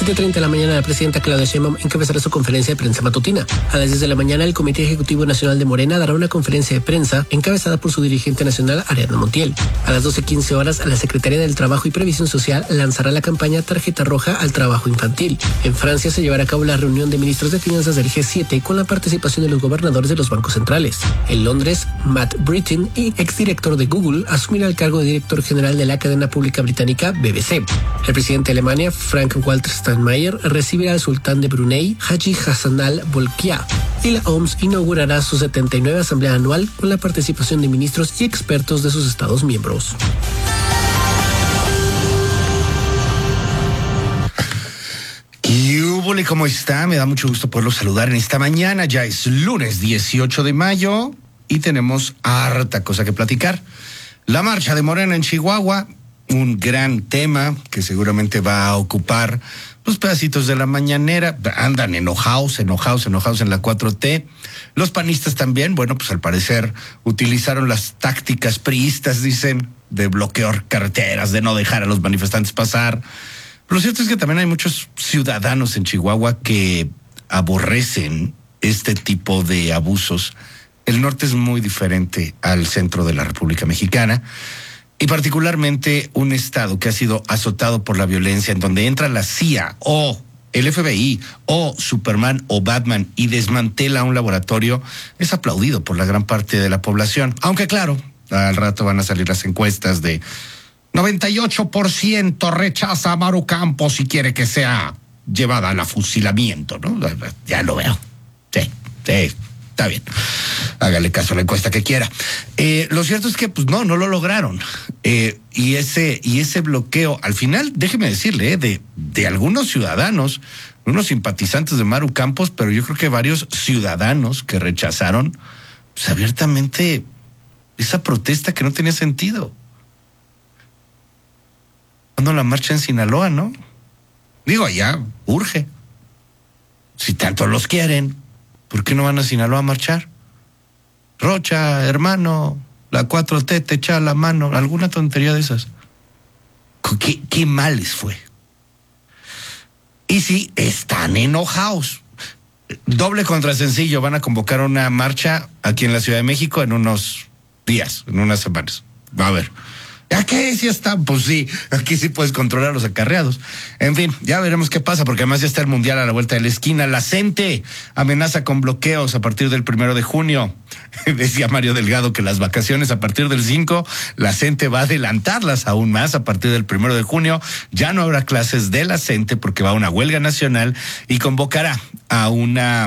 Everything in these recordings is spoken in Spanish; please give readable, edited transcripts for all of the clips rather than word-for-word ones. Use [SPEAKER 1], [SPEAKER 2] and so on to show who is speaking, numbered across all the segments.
[SPEAKER 1] 7:30 de la mañana, la presidenta Claudia Sheinbaum encabezará su conferencia de prensa matutina. A las 10 de la mañana, el Comité Ejecutivo Nacional de Morena dará una conferencia de prensa encabezada por su dirigente nacional, Ariadna Montiel. A las 12:15 horas, la Secretaría del Trabajo y Previsión Social lanzará la campaña Tarjeta Roja al Trabajo Infantil. En Francia se llevará a cabo la reunión de ministros de finanzas del G7 con la participación de los gobernadores de los bancos centrales. En Londres, Matt Britton, exdirector de Google, asumirá el cargo de director general de la cadena pública británica BBC. El presidente de Alemania, Frank-Walter Steinmeier, recibirá al sultán de Brunei, Haji Hassan al-Bolkiah, y la OMS inaugurará su 79 Asamblea Anual con la participación de ministros y expertos de sus estados miembros.
[SPEAKER 2] ¿Y cómo está? Me da mucho gusto poderlo saludar en esta mañana. Ya es lunes 18 de mayo y tenemos harta cosa que platicar. La marcha de Morena en Chihuahua, un gran tema que seguramente va a ocupar los pedacitos de la mañanera. Andan enojados en la 4T. Los panistas también, bueno, pues al parecer utilizaron las tácticas priistas, dicen, de bloquear carreteras, de no dejar a los manifestantes pasar. Lo cierto es que también hay muchos ciudadanos en Chihuahua que aborrecen este tipo de abusos. El norte es muy diferente al centro de la República Mexicana y particularmente un estado que ha sido azotado por la violencia, en donde entra la CIA o el FBI o Superman o Batman y desmantela un laboratorio, es aplaudido por la gran parte de la población. Aunque claro, al rato van a salir las encuestas de 98% rechaza a Maru Campos y quiere que sea llevada al fusilamiento, ¿no? Ya lo veo. Sí, está bien. Hágale caso a la encuesta que quiera. Lo cierto es que, pues no lo lograron. Y ese bloqueo, al final, déjeme decirle, de algunos ciudadanos, unos simpatizantes de Maru Campos, pero yo creo que varios ciudadanos que rechazaron, pues abiertamente, esa protesta que no tenía sentido. Cuando la marcha en Sinaloa, ¿no? Digo, allá urge. Si tanto los quieren, ¿por qué no van a Sinaloa a marchar? Rocha, hermano, la 4T te echa la mano, alguna tontería de esas. ¿Qué mal les fue? Y sí, están enojados. Doble contra sencillo, van a convocar una marcha aquí en la Ciudad de México en unos días, en unas semanas. Va a ver. ¿Qué? ¿Sí están? Pues sí, aquí sí puedes controlar los acarreados. En fin, ya veremos qué pasa, porque además ya está el Mundial a la vuelta de la esquina. La CENTE amenaza con bloqueos a partir del 1 de junio. Decía Mario Delgado que las vacaciones a partir del 5, la CENTE va a adelantarlas aún más a partir del 1 de junio. Ya no habrá clases de la CENTE porque va a una huelga nacional y convocará a una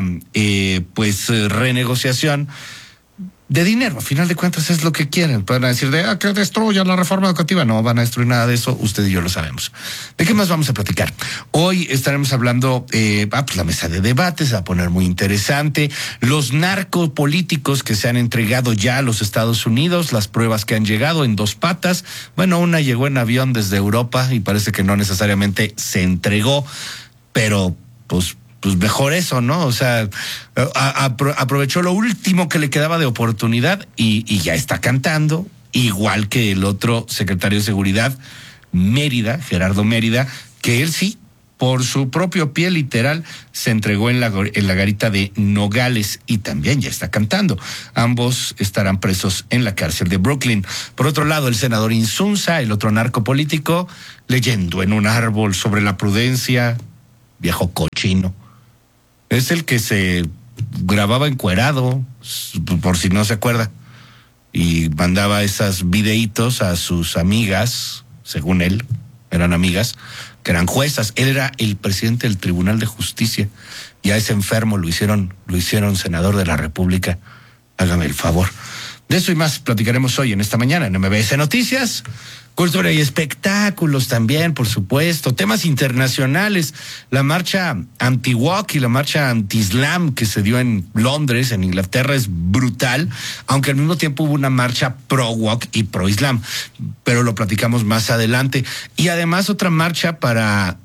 [SPEAKER 2] renegociación de dinero. A final de cuentas es lo que quieren. Van a decir que destruyan la reforma educativa. No van a destruir nada de eso, usted y yo lo sabemos. ¿De qué más vamos a platicar? Hoy estaremos hablando, pues la mesa de debate se va a poner muy interesante. Los narcopolíticos que se han entregado ya a los Estados Unidos, las pruebas que han llegado en 2 patas. Bueno, una llegó en avión desde Europa y parece que no necesariamente se entregó, pero pues mejor eso, ¿no? O sea, aprovechó lo último que le quedaba de oportunidad y ya está cantando, igual que el otro secretario de Seguridad, Mérida, Gerardo Mérida, que él sí, por su propio pie literal, se entregó en la garita de Nogales y también ya está cantando. Ambos estarán presos en la cárcel de Brooklyn. Por otro lado, el senador Insunza, el otro narcopolítico, leyendo en un árbol sobre la prudencia, viejo cochino. Es el que se grababa encuerado, por si no se acuerda, y mandaba esos videitos a sus amigas, según él, eran amigas, que eran juezas. Él era el presidente del Tribunal de Justicia y a ese enfermo lo hicieron senador de la República. Hágame el favor. De eso y más platicaremos hoy en esta mañana en MBS Noticias. Cultura y espectáculos también, por supuesto. Temas internacionales. La marcha anti-woke y la marcha anti-islam que se dio en Londres, en Inglaterra, es brutal, aunque al mismo tiempo hubo una marcha pro-woke y pro-islam. Pero lo platicamos más adelante. Y además otra marcha para,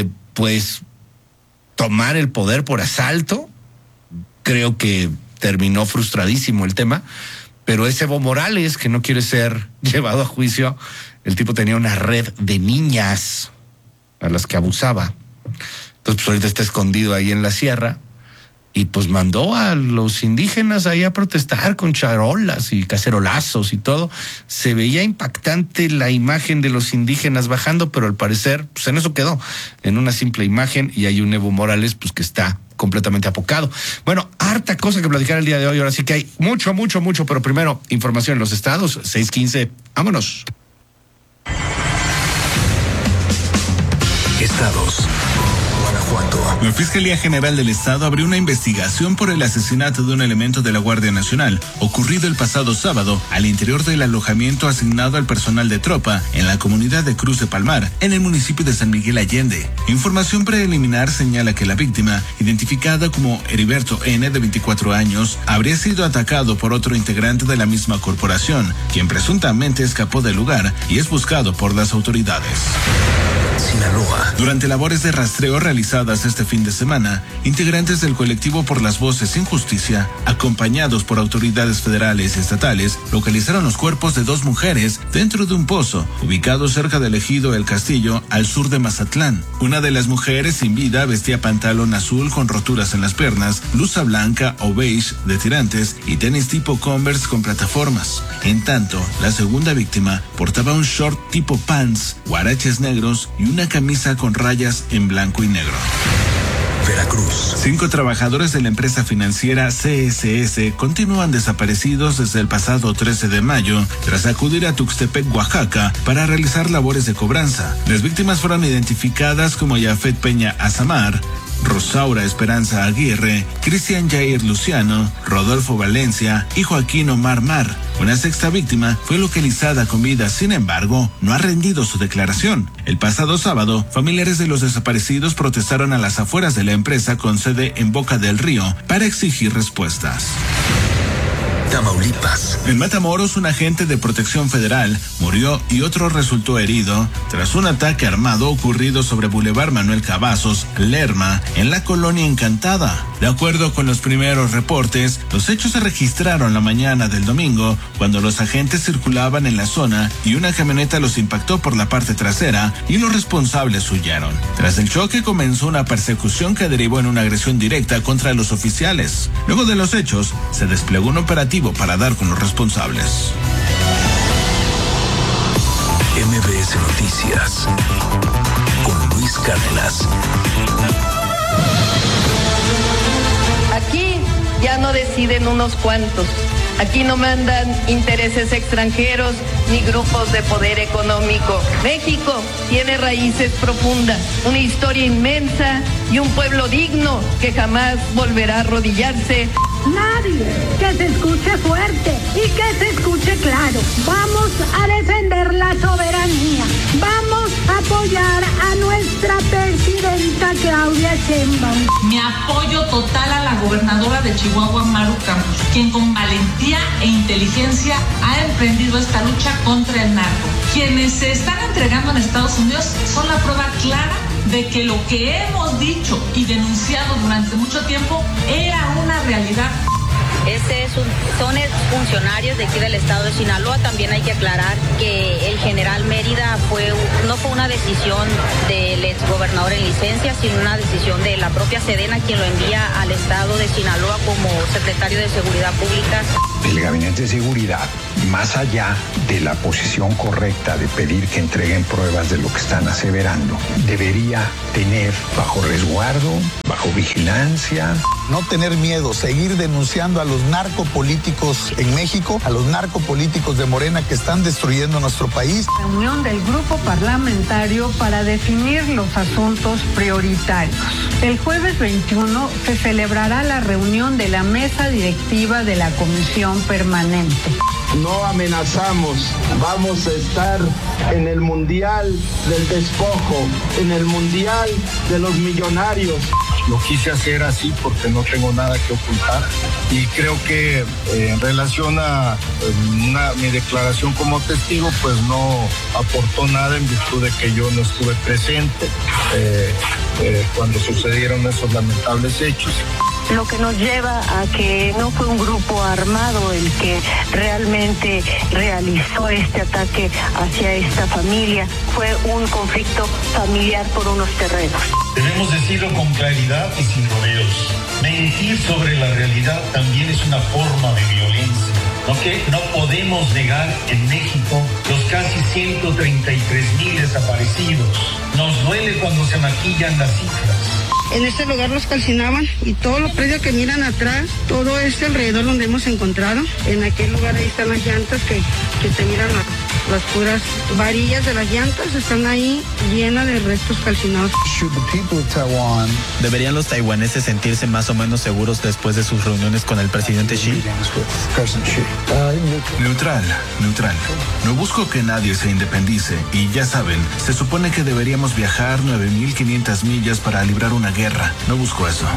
[SPEAKER 2] tomar el poder por asalto. Creo que terminó frustradísimo el tema. Pero es Evo Morales, que no quiere ser llevado a juicio. El tipo tenía una red de niñas a las que abusaba. Entonces, pues ahorita está escondido ahí en la sierra. Y pues mandó a los indígenas ahí a protestar con charolas y cacerolazos y todo. Se veía impactante la imagen de los indígenas bajando, pero al parecer, pues en eso quedó, en una simple imagen, y hay un Evo Morales, pues que está completamente apocado. Bueno, harta cosa que platicar el día de hoy, ahora sí que hay mucho, pero primero, información en los estados, 6:15, vámonos.
[SPEAKER 3] Estados. Guanajuato.
[SPEAKER 4] La Fiscalía General del Estado abrió una investigación por el asesinato de un elemento de la Guardia Nacional, ocurrido el pasado sábado al interior del alojamiento asignado al personal de tropa en la comunidad de Cruz de Palmar, en el municipio de San Miguel Allende. Información preliminar señala que la víctima, identificada como Heriberto N., de 24 años, habría sido atacado por otro integrante de la misma corporación, quien presuntamente escapó del lugar y es buscado por las autoridades.
[SPEAKER 3] Sinaloa.
[SPEAKER 4] Durante labores de rastreo realizadas este fin de semana, integrantes del colectivo Por las Voces sin Justicia, acompañados por autoridades federales y estatales, localizaron los cuerpos de 2 mujeres dentro de un pozo, ubicado cerca del ejido El Castillo, al sur de Mazatlán. Una de las mujeres sin vida vestía pantalón azul con roturas en las piernas, blusa blanca o beige de tirantes y tenis tipo Converse con plataformas. En tanto, la segunda víctima portaba un short tipo pants, guaraches negros y una camisa con rayas en blanco y negro.
[SPEAKER 3] Veracruz.
[SPEAKER 4] 5 trabajadores de la empresa financiera CSS continúan desaparecidos desde el pasado 13 de mayo tras acudir a Tuxtepec, Oaxaca, para realizar labores de cobranza. Las víctimas fueron identificadas como Yafet Peña Azamar, Rosaura Esperanza Aguirre, Cristian Jair Luciano, Rodolfo Valencia y Joaquín Omar Mar. Una sexta víctima fue localizada con vida, sin embargo, no ha rendido su declaración. El pasado sábado, familiares de los desaparecidos protestaron a las afueras de la empresa con sede en Boca del Río para exigir respuestas.
[SPEAKER 3] Tamaulipas.
[SPEAKER 4] En Matamoros, un agente de protección federal murió y otro resultó herido tras un ataque armado ocurrido sobre Boulevard Manuel Cavazos, Lerma, en la colonia Encantada. De acuerdo con los primeros reportes, los hechos se registraron la mañana del domingo cuando los agentes circulaban en la zona y una camioneta los impactó por la parte trasera y los responsables huyeron. Tras el choque comenzó una persecución que derivó en una agresión directa contra los oficiales. Luego de los hechos, se desplegó un operativo para dar con los responsables.
[SPEAKER 3] MBS Noticias con Luis Cárdenas.
[SPEAKER 5] Aquí ya no deciden unos cuantos. Aquí no mandan intereses extranjeros ni grupos de poder económico. México tiene raíces profundas, una historia inmensa y un pueblo digno que jamás volverá a arrodillarse.
[SPEAKER 6] Nadie que se escuche fuerte y que se escuche claro. Vamos a defender la soberanía. Vamos a apoyar a nuestra presidenta Claudia Sheinbaum.
[SPEAKER 7] Mi apoyo total a la gobernadora de Chihuahua, Maru Campos, quien con valentía e inteligencia ha emprendido esta lucha contra el narco. Quienes se están entregando en Estados Unidos son la prueba clara de que lo que hemos dicho y denunciado durante mucho tiempo era una realidad.
[SPEAKER 8] Son funcionarios de aquí del estado de Sinaloa. También hay que aclarar que el general Mérida no fue una decisión del exgobernador en licencia, sino una decisión de la propia Sedena, quien lo envía al estado de Sinaloa como secretario de Seguridad Pública.
[SPEAKER 9] El Gabinete de Seguridad, más allá de la posición correcta de pedir que entreguen pruebas de lo que están aseverando, debería tener bajo resguardo, bajo vigilancia.
[SPEAKER 10] No tener miedo, seguir denunciando a los narcopolíticos en México, a los narcopolíticos de Morena que están destruyendo nuestro país.
[SPEAKER 6] Reunión del grupo parlamentario para definir los asuntos prioritarios. El jueves 21 se celebrará la reunión de la mesa directiva de la Comisión Permanente.
[SPEAKER 11] No amenazamos, vamos a estar en el Mundial del Despojo, en el Mundial de los Millonarios. Lo quise hacer así porque no tengo nada que ocultar y creo que en relación a mi declaración como testigo, pues no aportó nada en virtud de que yo no estuve presente cuando sucedieron esos lamentables hechos.
[SPEAKER 6] Lo que nos lleva a que no fue un grupo armado el que realmente realizó este ataque hacia esta familia, fue un conflicto familiar por unos terrenos.
[SPEAKER 12] Debemos decirlo con claridad y sin rodeos. Mentir sobre la realidad también es una forma de violencia. No podemos negar en México los casi 133,000 desaparecidos. Nos duele cuando se maquillan las cifras.
[SPEAKER 13] En este lugar los calcinaban y todos los predios que miran atrás, todo este alrededor donde hemos encontrado, en aquel lugar ahí están las llantas que te miran las puras varillas de las llantas, están ahí llenas de restos calcinados.
[SPEAKER 14] ¿Deberían los taiwaneses sentirse más o menos seguros después de sus reuniones con el presidente Xi?
[SPEAKER 4] Neutral. No busco que nadie se independice y ya saben, se supone que deberíamos viajar 9,500 millas para librar una guerra. No busco eso.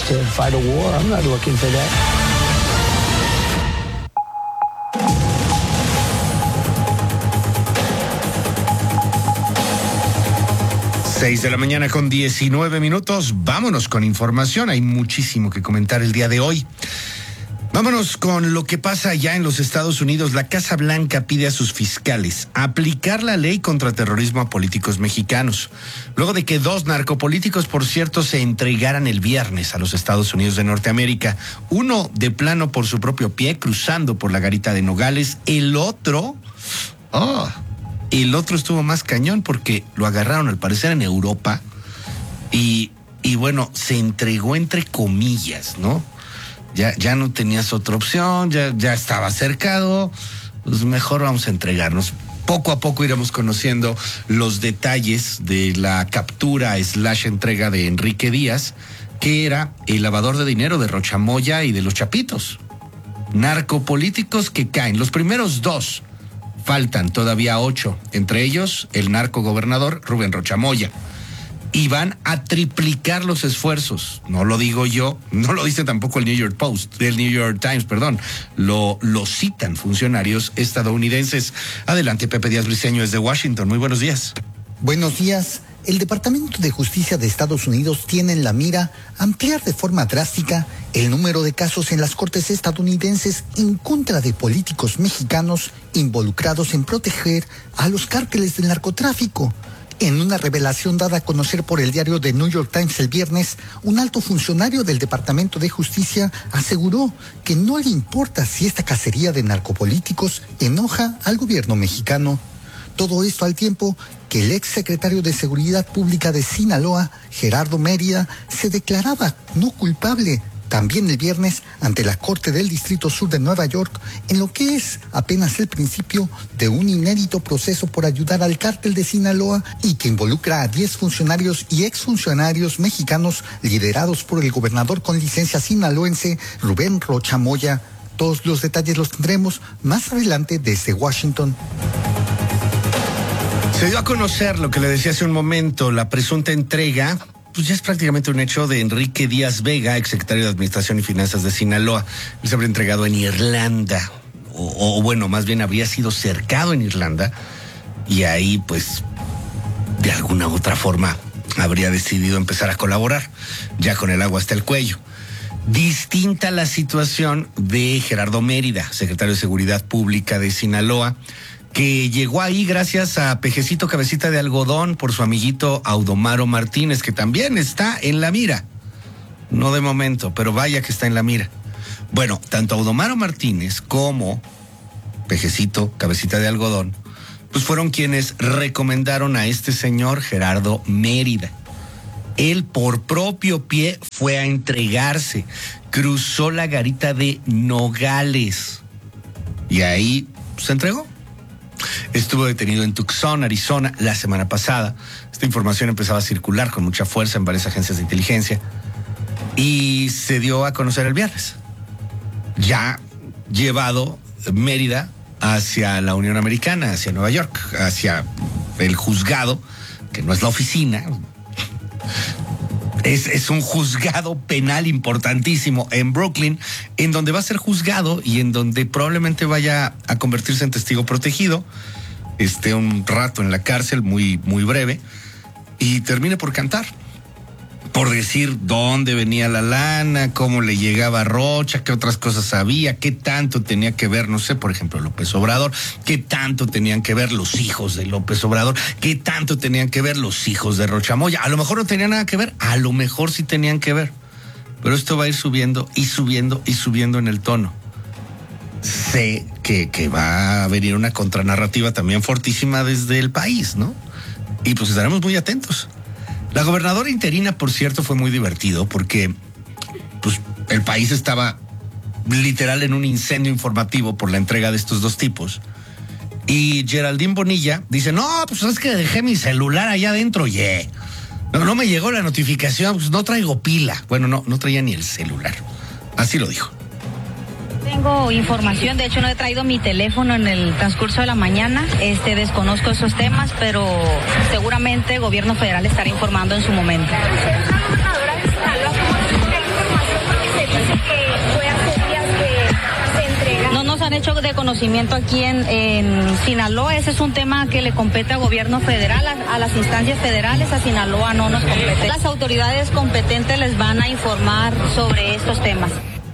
[SPEAKER 2] 6 de la mañana con 19 minutos. Vámonos con información. Hay muchísimo que comentar el día de hoy. Vámonos con lo que pasa allá en los Estados Unidos. La Casa Blanca pide a sus fiscales aplicar la ley contra terrorismo a políticos mexicanos. Luego de que 2 narcopolíticos, por cierto, se entregaran el viernes a los Estados Unidos de Norteamérica. Uno de plano por su propio pie, cruzando por la garita de Nogales. El otro estuvo más cañón porque lo agarraron al parecer en Europa y bueno, se entregó entre comillas, ¿no? Ya no tenías otra opción, ya estaba cercado, pues mejor vamos a entregarnos. Poco a poco iremos conociendo los detalles de la captura / entrega de Enrique Díaz, que era el lavador de dinero de Rochamoya y de los Chapitos. Narcopolíticos que caen. Los primeros 2, faltan todavía 8, entre ellos el narcogobernador Rubén Rochamoya. Y van a triplicar los esfuerzos. No lo digo yo, no lo dice tampoco el New York Times, lo citan funcionarios estadounidenses. Adelante, Pepe Díaz Briceño desde Washington. Muy buenos días.
[SPEAKER 15] Buenos días. El Departamento de Justicia de Estados Unidos tiene en la mira ampliar de forma drástica el número de casos en las cortes estadounidenses en contra de políticos mexicanos involucrados en proteger a los cárteles del narcotráfico. En una revelación dada a conocer por el diario The New York Times el viernes, un alto funcionario del Departamento de Justicia aseguró que no le importa si esta cacería de narcopolíticos enoja al gobierno mexicano. Todo esto al tiempo que el ex secretario de Seguridad Pública de Sinaloa, Gerardo Mérida, se declaraba no culpable también el viernes ante la Corte del Distrito Sur de Nueva York, en lo que es apenas el principio de un inédito proceso por ayudar al cártel de Sinaloa y que involucra a 10 funcionarios y exfuncionarios mexicanos liderados por el gobernador con licencia sinaloense Rubén Rochamoya. Todos los detalles los tendremos más adelante desde Washington.
[SPEAKER 2] Se dio a conocer lo que le decía hace un momento, la presunta entrega, pues ya es prácticamente un hecho, de Enrique Díaz Vega, exsecretario de Administración y Finanzas de Sinaloa. Él se habría entregado en Irlanda, o bueno, más bien habría sido cercado en Irlanda, y ahí pues de alguna u otra forma habría decidido empezar a colaborar, ya con el agua hasta el cuello. Distinta la situación de Gerardo Mérida, secretario de Seguridad Pública de Sinaloa, que llegó ahí gracias a Pejecito Cabecita de Algodón por su amiguito Audomaro Martínez, que también está en la mira. No de momento, pero vaya que está en la mira. Bueno, tanto Audomaro Martínez como Pejecito Cabecita de Algodón, pues fueron quienes recomendaron a este señor Gerardo Mérida. Él por propio pie fue a entregarse, cruzó la garita de Nogales y ahí se entregó. Estuvo detenido en Tucson, Arizona, la semana pasada. Esta información empezaba a circular con mucha fuerza en varias agencias de inteligencia y se dio a conocer el viernes. Ya llevado Mérida hacia la Unión Americana, hacia Nueva York, hacia el juzgado, que no es la oficina. Es un juzgado penal importantísimo en Brooklyn, en donde va a ser juzgado y en donde probablemente vaya a convertirse en testigo protegido, esté un rato en la cárcel, muy, muy breve, y termine por cantar. por decir dónde venía la lana, cómo le llegaba a Rocha, qué otras cosas sabía, qué tanto tenía que ver, no sé, por ejemplo, López Obrador, qué tanto tenían que ver los hijos de López Obrador, qué tanto tenían que ver los hijos de Rocha Moya. A lo mejor no tenía nada que ver, a lo mejor sí tenían que ver, pero esto va a ir subiendo y subiendo y subiendo en el tono. Sé que va a venir una contranarrativa también fortísima desde el país, ¿no? Y pues estaremos muy atentos. La gobernadora interina, por cierto, fue muy divertido porque pues, el país estaba literal en un incendio informativo por la entrega de estos dos tipos. Y Geraldine Bonilla dice, no, pues es que dejé mi celular allá adentro, no me llegó la notificación, pues no traigo pila. Bueno, no traía ni el celular. Así lo dijo.
[SPEAKER 8] Tengo información, de hecho no he traído mi teléfono en el transcurso de la mañana, desconozco esos temas, pero seguramente el gobierno federal estará informando en su momento. No nos han hecho de conocimiento aquí en Sinaloa, ese es un tema que le compete al gobierno federal, a las instancias federales, a Sinaloa no nos compete. Las autoridades competentes les van a informar sobre estos temas.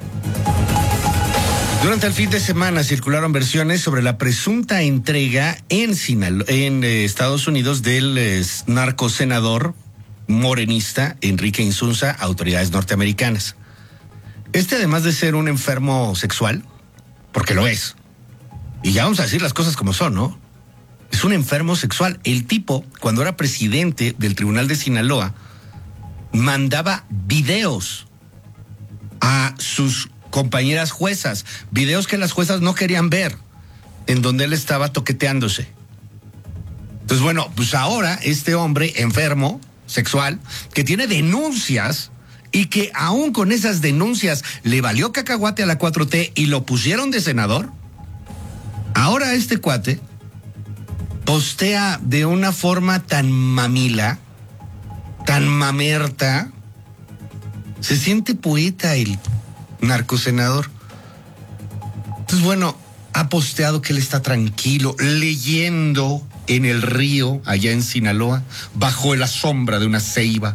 [SPEAKER 2] Durante el fin de semana circularon versiones sobre la presunta entrega en Estados Unidos del narcosenador morenista Enrique Insunza a autoridades norteamericanas. Además de ser un enfermo sexual, porque lo es, y ya vamos a decir las cosas como son, ¿no? Es un enfermo sexual. El tipo, cuando era presidente del Tribunal de Sinaloa, mandaba videos a sus compañeras juezas, videos que las juezas no querían ver, en donde él estaba toqueteándose. Entonces, bueno, pues ahora este hombre enfermo, sexual, que tiene denuncias y que aún con esas denuncias le valió cacahuate a la 4T y lo pusieron de senador, ahora este cuate postea de una forma tan mamila, tan mamerta, se siente poeta el narcosenador. Entonces, bueno, ha posteado que él está tranquilo, leyendo en el río, allá en Sinaloa, bajo la sombra de una ceiba.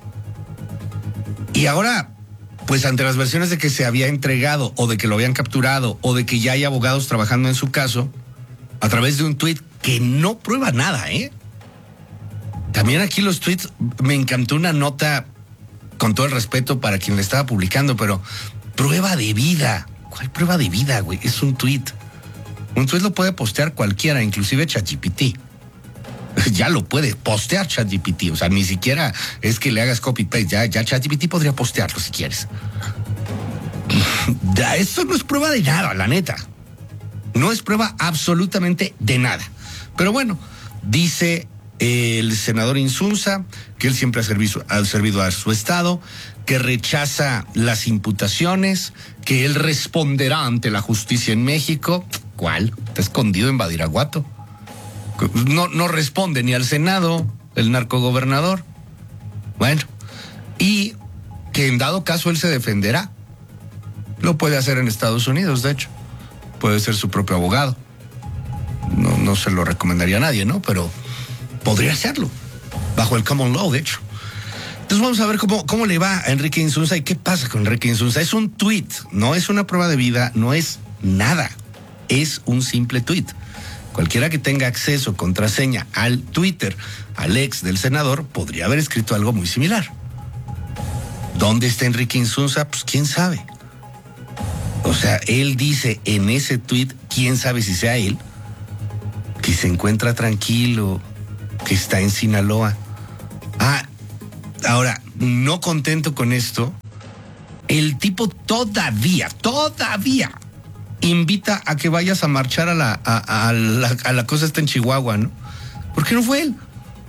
[SPEAKER 2] Y ahora, pues ante las versiones de que se había entregado, o de que lo habían capturado, o de que ya hay abogados trabajando en su caso, a través de un tuit que no prueba nada, También aquí los tuits, me encantó una nota, con todo el respeto para quien le estaba publicando, pero prueba de vida. ¿Cuál prueba de vida, güey? Es un tuit. Un tuit lo puede postear cualquiera, inclusive ChatGPT. Ya lo puede postear ChatGPT. O sea, ni siquiera es que le hagas copy-paste. Ya ChatGPT podría postearlo si quieres. Eso no es prueba de nada, la neta. No es prueba absolutamente de nada. Pero bueno, dice el senador Insunza que él siempre ha servido a su estado, que rechaza las imputaciones, que él responderá ante la justicia en México. ¿Cuál? Está escondido en Badiraguato. No responde ni al Senado, el narcogobernador. Bueno, y que en dado caso él se defenderá. Lo puede hacer en Estados Unidos, de hecho. Puede ser su propio abogado. No se lo recomendaría a nadie, ¿no? Pero podría hacerlo, bajo el common law, de hecho. Entonces vamos a ver cómo le va a Enrique Insunza y qué pasa con Enrique Insunza. Es un tuit, no es una prueba de vida, no es nada. Es un simple tuit. Cualquiera que tenga acceso, contraseña al Twitter, al ex del senador, podría haber escrito algo muy similar. ¿Dónde está Enrique Insunza? Pues quién sabe. O sea, él dice en ese tuit, quién sabe si sea él, que se encuentra tranquilo, que está en Sinaloa. Ahora, no contento con esto, el tipo todavía invita a que vayas a marchar a la cosa esta en Chihuahua, ¿no? ¿Por qué no fue él?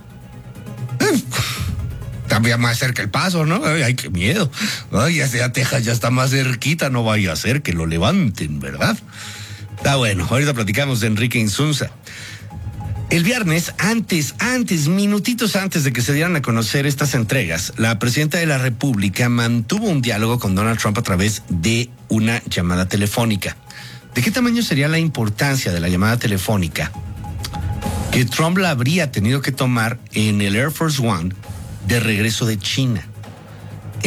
[SPEAKER 2] También más cerca el Paso, ¿no? Ay, qué miedo. Ay, ya sea Texas, ya está más cerquita, no vaya a ser que lo levanten, ¿verdad? Está bueno, ahorita platicamos de Enrique Insunza. El viernes, minutitos antes de que se dieran a conocer estas entregas, la presidenta de la República mantuvo un diálogo con Donald Trump a través de una llamada telefónica. ¿De qué tamaño sería la importancia de la llamada telefónica? Que Trump la habría tenido que tomar en el Air Force One de regreso de China.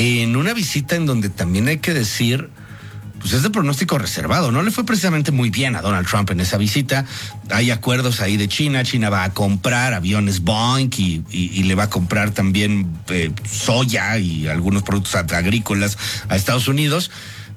[SPEAKER 2] en una visita en donde también hay que decir, pues es de pronóstico reservado. No le fue precisamente muy bien a Donald Trump en esa visita. Hay acuerdos ahí de China. China va a comprar aviones Boeing y le va a comprar también soya y algunos productos agrícolas a Estados Unidos.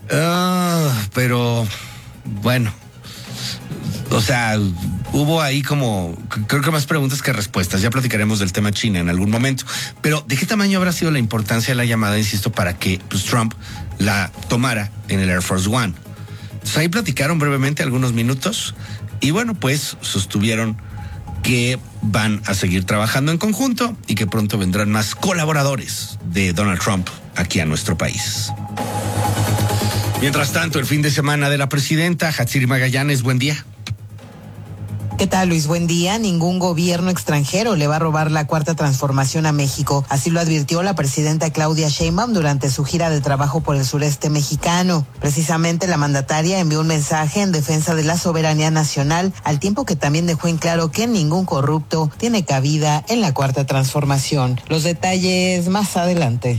[SPEAKER 2] Pero, bueno, o sea, hubo ahí como, creo que más preguntas que respuestas. Ya platicaremos del tema China en algún momento. Pero, ¿de qué tamaño habrá sido la importancia de la llamada, insisto, para que pues, Trump la tomara en el Air Force One? Entonces, ahí platicaron brevemente algunos minutos y bueno, pues sostuvieron que van a seguir trabajando en conjunto y que pronto vendrán más colaboradores de Donald Trump aquí a nuestro país. Mientras tanto, el fin de semana de la presidenta, Hatsiri Magallanes, buen día.
[SPEAKER 16] ¿Qué tal, Luis? Buen día. Ningún gobierno extranjero le va a robar la cuarta transformación a México. Así lo advirtió la presidenta Claudia Sheinbaum durante su gira de trabajo por el sureste mexicano. Precisamente la mandataria envió un mensaje en defensa de la soberanía nacional, al tiempo que también dejó en claro que ningún corrupto tiene cabida en la cuarta transformación. Los detalles más adelante.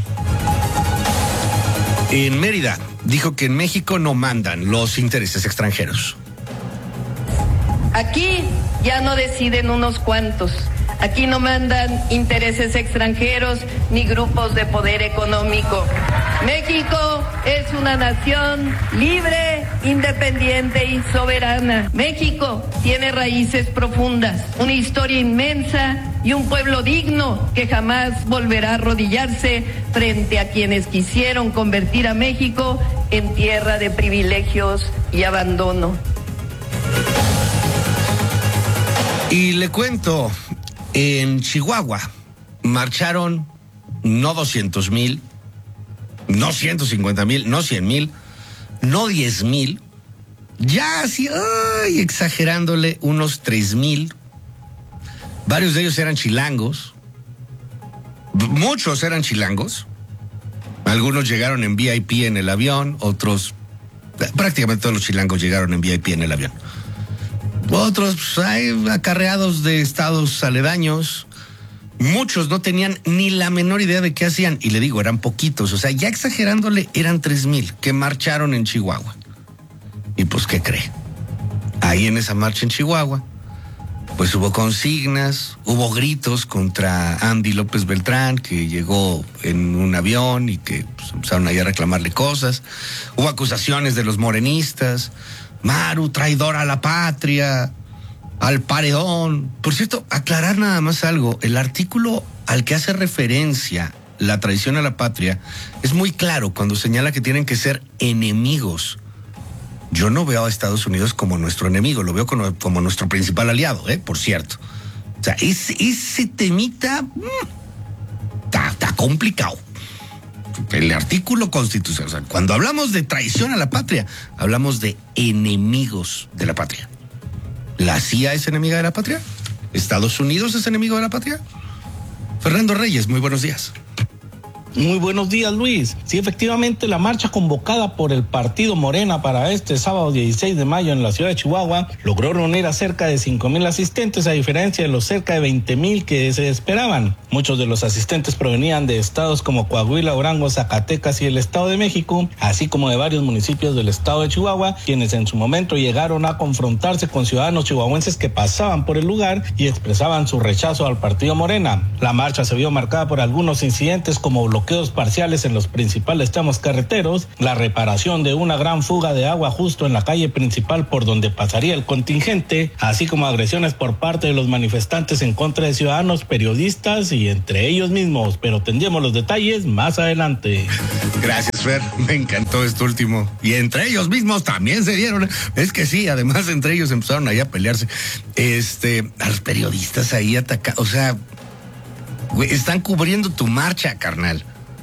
[SPEAKER 2] En Mérida, dijo que en México no mandan los intereses extranjeros.
[SPEAKER 5] Aquí ya no deciden unos cuantos. Aquí no mandan intereses extranjeros ni grupos de poder económico. México es una nación libre, independiente y soberana. México tiene raíces profundas, una historia inmensa y un pueblo digno que jamás volverá a arrodillarse frente a quienes quisieron convertir a México en tierra de privilegios y abandono.
[SPEAKER 2] Y le cuento, en Chihuahua marcharon no 200,000, no 150,000, no 100,000, no 10,000, ya así, exagerándole, unos 3,000. Varios de ellos eran chilangos, muchos eran chilangos, algunos llegaron en VIP en el avión, otros, prácticamente todos los chilangos llegaron en VIP en el avión. Otros pues, hay acarreados de estados aledaños. Muchos no tenían ni la menor idea de qué hacían. Y le digo, eran poquitos. O sea, ya exagerándole, eran 3,000 que marcharon en Chihuahua. Y pues, ¿qué cree? Ahí en esa marcha en Chihuahua, pues hubo consignas, hubo gritos contra Andy López Beltrán, que llegó en un avión y que pues, empezaron ahí a reclamarle cosas. Hubo acusaciones de los morenistas. Maru, traidora a la patria, al paredón. Por cierto, aclarar nada más algo. El artículo al que hace referencia la traición a la patria es muy claro cuando señala que tienen que ser enemigos. Yo no veo a Estados Unidos como nuestro enemigo, lo veo como nuestro principal aliado, por cierto. O sea, ese temita está complicado. El artículo constitucional, o sea, cuando hablamos de traición a la patria, hablamos de enemigos de la patria. ¿La CIA es enemiga de la patria? ¿Estados Unidos es enemigo de la patria? Fernando Reyes, muy buenos días.
[SPEAKER 17] Muy buenos días, Luis. Sí, efectivamente, la marcha convocada por el partido Morena para este sábado 16 de mayo en la ciudad de Chihuahua logró reunir a cerca de 5,000 asistentes, a diferencia de los cerca de 20,000 que se esperaban. Muchos de los asistentes provenían de estados como Coahuila, Durango, Zacatecas y el Estado de México, así como de varios municipios del estado de Chihuahua, quienes en su momento llegaron a confrontarse con ciudadanos chihuahuenses que pasaban por el lugar y expresaban su rechazo al partido Morena. La marcha se vio marcada por algunos incidentes como bloqueos parciales en los principales tramos carreteros, la reparación de una gran fuga de agua justo en la calle principal por donde pasaría el contingente, así como agresiones por parte de los manifestantes en contra de ciudadanos, periodistas y entre ellos mismos, pero tendremos los detalles más adelante.
[SPEAKER 2] Gracias, Fer, me encantó esto último. Y entre ellos mismos también se dieron, es que sí, además entre ellos empezaron ahí a pelearse. A los periodistas ahí atacados, o sea, güey, están cubriendo tu marcha, carnal.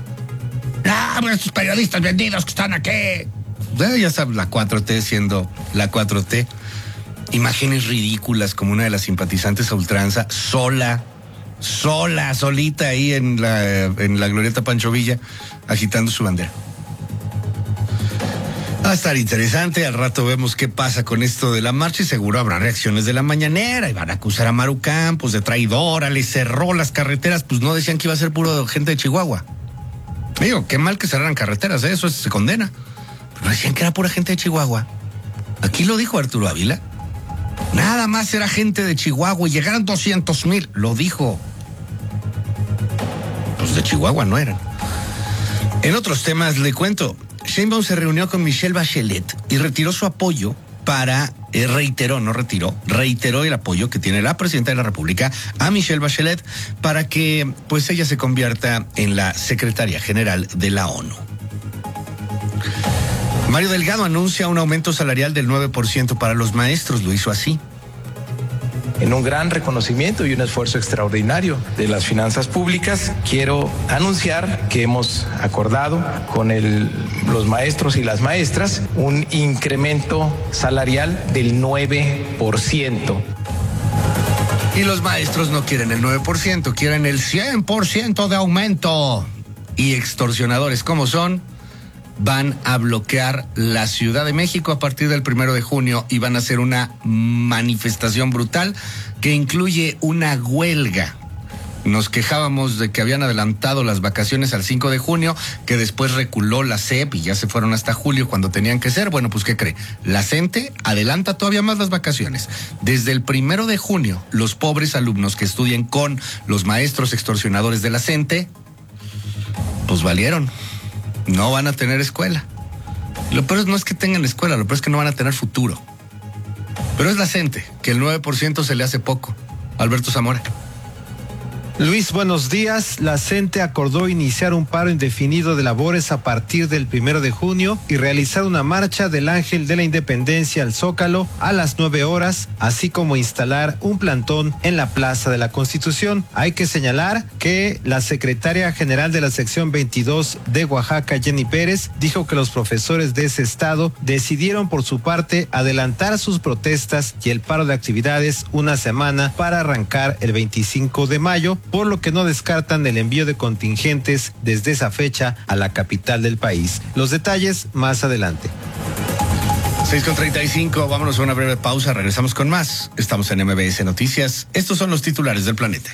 [SPEAKER 2] Estos periodistas vendidos que están aquí. Ya sabes, la 4T siendo la 4T. Imágenes ridículas como una de las simpatizantes a ultranza, solita ahí en la glorieta Pancho Villa, agitando su bandera. Va a estar interesante, al rato vemos qué pasa con esto de la marcha y seguro habrá reacciones de la mañanera y van a acusar a Maru Campos de traidora, le cerró las carreteras, pues no decían que iba a ser puro gente de Chihuahua. Digo, qué mal que cerraran carreteras, eso se condena. Pero decían que era pura gente de Chihuahua. Aquí lo dijo Arturo Ávila. Nada más era gente de Chihuahua y llegaron 200,000. Lo dijo. Los de Chihuahua no eran. En otros temas le cuento. Sheinbaum se reunió con Michelle Bachelet y retiró su apoyo para, reiteró el apoyo que tiene la presidenta de la República a Michelle Bachelet para que pues ella se convierta en la secretaria general de la ONU. Mario Delgado anuncia un aumento salarial del 9% para los maestros, lo hizo así.
[SPEAKER 18] En un gran reconocimiento y un esfuerzo extraordinario de las finanzas públicas, quiero anunciar que hemos acordado con los maestros y las maestras un incremento salarial del 9%.
[SPEAKER 2] Y los maestros no quieren el 9%, quieren el 100% de aumento. Y extorsionadores como son, van a bloquear la Ciudad de México a partir del 1 de junio y van a hacer una manifestación brutal que incluye una huelga. Nos quejábamos de que habían adelantado las vacaciones al 5 de junio, que después reculó la SEP y ya se fueron hasta julio cuando tenían que ser. Bueno, pues ¿qué cree? La CENTE adelanta todavía más las vacaciones. Desde el 1 de junio, los pobres alumnos que estudien con los maestros extorsionadores de la CENTE, pues valieron. No van a tener escuela. Lo peor no es que tengan escuela, lo peor es que no van a tener futuro. Pero es la CENTE, que el 9% se le hace poco. Alberto Zamora.
[SPEAKER 19] Luis, buenos días. La CENTE acordó iniciar un paro indefinido de labores a partir del 1 de junio y realizar una marcha del Ángel de la Independencia al Zócalo a las 9 horas, así como instalar un plantón en la Plaza de la Constitución. Hay que señalar que la secretaria general de la sección 22 de Oaxaca, Jenny Pérez, dijo que los profesores de ese estado decidieron por su parte adelantar sus protestas y el paro de actividades una semana para arrancar el 25 de mayo, por lo que no descartan el envío de contingentes desde esa fecha a la capital del país. Los detalles más adelante.
[SPEAKER 2] 6:35, vámonos a una breve pausa, regresamos con más. Estamos en MBS Noticias. Estos son los titulares del planeta.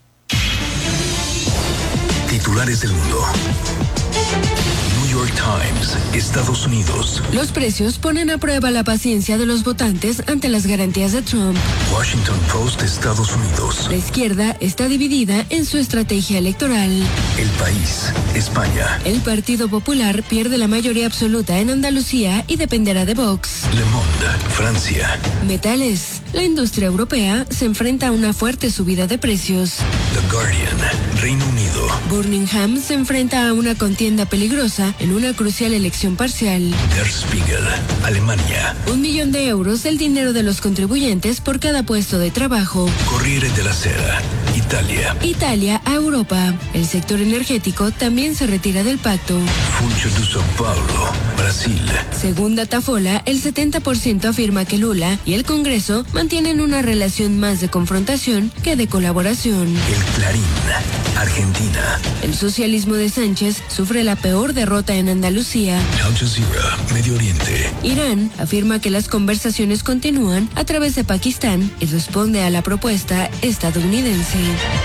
[SPEAKER 3] Titulares del mundo. New York Times, Estados Unidos.
[SPEAKER 20] Los precios ponen a prueba la paciencia de los votantes ante las garantías de Trump.
[SPEAKER 3] Washington Post, Estados Unidos.
[SPEAKER 20] La izquierda está dividida en su estrategia electoral.
[SPEAKER 3] El País, España.
[SPEAKER 20] El Partido Popular pierde la mayoría absoluta en Andalucía y dependerá de Vox.
[SPEAKER 3] Le Monde, Francia.
[SPEAKER 20] Metales. La industria europea se enfrenta a una fuerte subida de precios.
[SPEAKER 3] The Guardian, Reino Unido.
[SPEAKER 20] Birmingham se enfrenta a una contienda peligrosa en una crucial elección parcial.
[SPEAKER 3] Der Spiegel, Alemania.
[SPEAKER 20] 1 millón de euros el dinero de los contribuyentes por cada puesto de trabajo.
[SPEAKER 3] Corriere della Sera, Italia.
[SPEAKER 20] Italia a Europa. El sector energético también se retira del pacto.
[SPEAKER 3] Funcho de São Paulo, Brasil.
[SPEAKER 20] Según Datafola, el 70% afirma que Lula y el Congreso mantienen una relación más de confrontación que de colaboración.
[SPEAKER 3] El Clarín, Argentina.
[SPEAKER 20] El socialismo de Sánchez sufre la peor derrota en Andalucía.
[SPEAKER 3] Al Jazeera, Medio Oriente.
[SPEAKER 20] Irán afirma que las conversaciones continúan a través de Pakistán y responde a la propuesta estadounidense.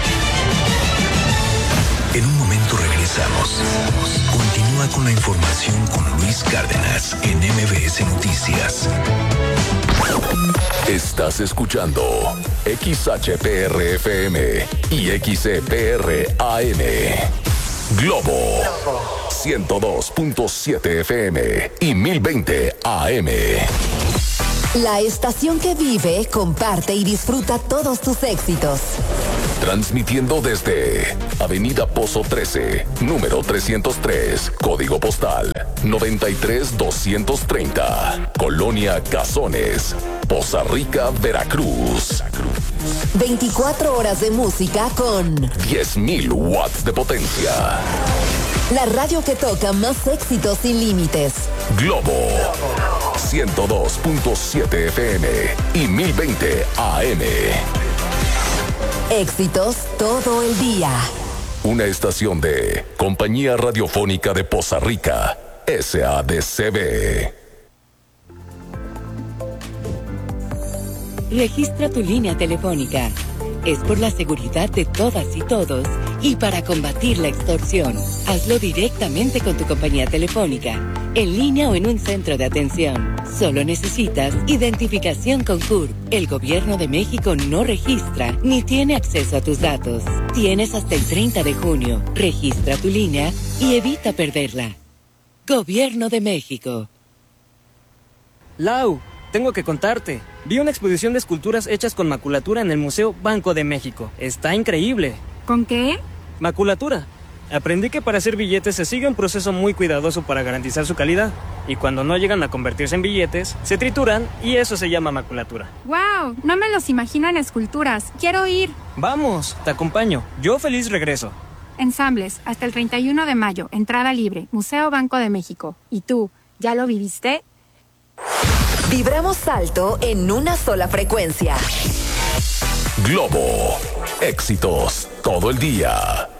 [SPEAKER 3] En un momento regresamos. Continúa con la información con Luis Cárdenas en MBS Noticias.
[SPEAKER 21] Estás escuchando XHPR-FM y XCPR-AM. Globo 102.7 FM y 1020 AM.
[SPEAKER 22] La estación que vive, comparte y disfruta todos tus éxitos.
[SPEAKER 21] Transmitiendo desde Avenida Pozo 13, número 303, código postal 93230, Colonia Cazones, Poza Rica, Veracruz.
[SPEAKER 22] 24 horas de música con
[SPEAKER 21] 10,000 watts de potencia.
[SPEAKER 22] La radio que toca más éxitos sin límites.
[SPEAKER 21] Globo 102.7 FM y 1020 AM.
[SPEAKER 22] Éxitos todo el día.
[SPEAKER 21] Una estación de Compañía Radiofónica de Poza Rica, SADCB.
[SPEAKER 23] Registra tu línea telefónica
[SPEAKER 1] Es por la seguridad de todas y todos y para combatir la extorsión. Hazlo directamente con tu compañía telefónica, en línea o en un centro de atención. Solo necesitas identificación con CURP. El Gobierno de México no registra ni tiene acceso a tus datos. Tienes hasta el 30 de junio. Registra tu línea y evita perderla. Gobierno de México.
[SPEAKER 7] Lau, tengo que contarte. Vi una exposición de esculturas hechas con maculatura en el Museo Banco de México. Está increíble.
[SPEAKER 23] ¿Con qué?
[SPEAKER 7] Maculatura. Aprendí que para hacer billetes se sigue un proceso muy cuidadoso para garantizar su calidad. Y cuando no llegan a convertirse en billetes, se trituran y eso se llama maculatura.
[SPEAKER 23] ¡Wow! No me los imagino en esculturas. ¡Quiero ir!
[SPEAKER 7] Vamos, te acompaño. Yo feliz regreso.
[SPEAKER 23] Ensambles, hasta el 31 de mayo. Entrada libre. Museo Banco de México. ¿Y tú, ya lo viviste?
[SPEAKER 22] Vibramos alto en una sola frecuencia.
[SPEAKER 21] Globo. Éxitos todo el día.